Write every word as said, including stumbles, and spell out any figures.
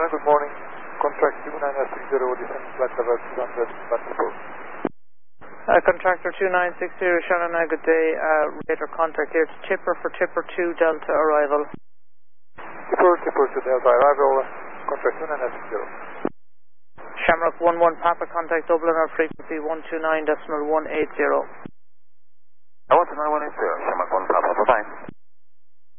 good morning. Contract two nine six zero, descend flight level two hundred, Battleford. Uh, contractor two nine six zero, Shannon, uh, good day. Uh, radar contact here. It's Tipper for Tipper two, Delta arrival. Tipper, Tipper to Delta arrival, contract two nine six zero. Shamrock one one, Papa, contact Dublin, our frequency one two nine point one eight zero. one two nine point one eight zero, Shamrock one Papa, bye-bye.